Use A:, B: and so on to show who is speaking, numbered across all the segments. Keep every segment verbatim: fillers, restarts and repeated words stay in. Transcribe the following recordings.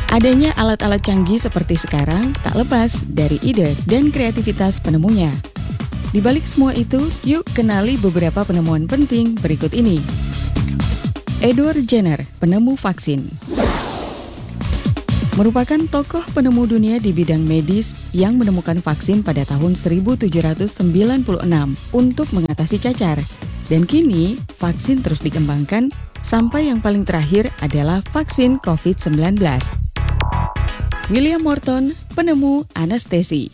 A: Adanya alat-alat canggih seperti sekarang tak lepas dari ide dan kreativitas penemunya. Di balik semua itu, yuk kenali beberapa penemuan penting berikut ini. Edward Jenner, penemu vaksin. Merupakan tokoh penemu dunia di bidang medis yang menemukan vaksin pada tahun seribu tujuh ratus sembilan puluh enam untuk mengatasi cacar. Dan kini, vaksin terus dikembangkan sampai yang paling terakhir adalah vaksin covid sembilan belas. William Morton, penemu anestesi.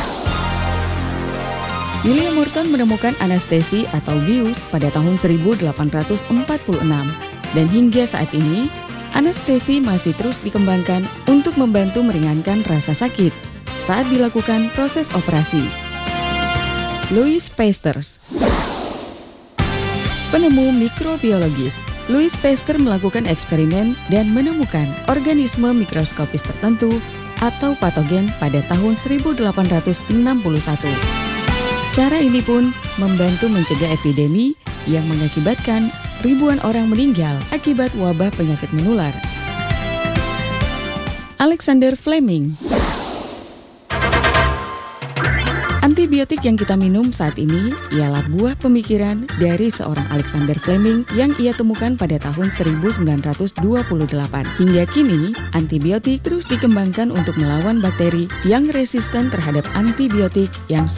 A: William Morton menemukan anestesi atau bius pada tahun seribu delapan ratus empat puluh enam dan hingga saat ini anestesi masih terus dikembangkan untuk membantu meringankan rasa sakit saat dilakukan proses operasi. Louis Pasteur, penemu mikrobiologis. Louis Pasteur melakukan eksperimen dan menemukan organisme mikroskopis tertentu atau patogen pada tahun seribu delapan ratus enam puluh satu. Cara ini pun membantu mencegah epidemi yang mengakibatkan ribuan orang meninggal akibat wabah penyakit menular. Alexander Fleming. Antibiotik yang kita minum saat ini ialah buah pemikiran dari seorang Alexander Fleming yang ia temukan pada tahun seribu sembilan ratus dua puluh delapan. Hingga kini, antibiotik terus dikembangkan untuk melawan bakteri yang resisten terhadap antibiotik yang